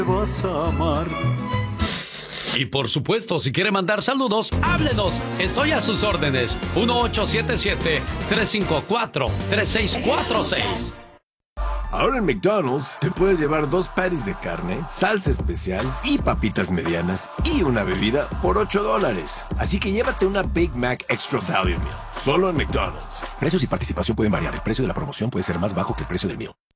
vas a amar. Y por supuesto, si quiere mandar saludos, háblenos. Estoy a sus órdenes. 1877-354-3646. Ahora en McDonald's te puedes llevar 2 patties de carne, salsa especial y papitas medianas y una bebida por $8. Así que llévate una Big Mac Extra Value Meal, solo en McDonald's. Precios y participación pueden variar. El precio de la promoción puede ser más bajo que el precio del meal.